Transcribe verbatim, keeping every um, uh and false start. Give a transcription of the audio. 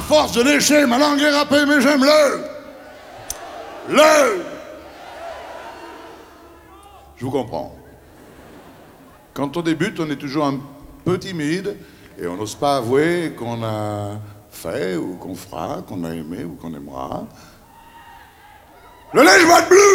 force de lécher, ma langue est râpée, mais j'aime le. Le. Je vous comprends. Quand on débute, on est toujours un peu timide et on n'ose pas avouer qu'on a fait ou qu'on fera, qu'on a aimé ou qu'on aimera. Le lèche-bois de bleu!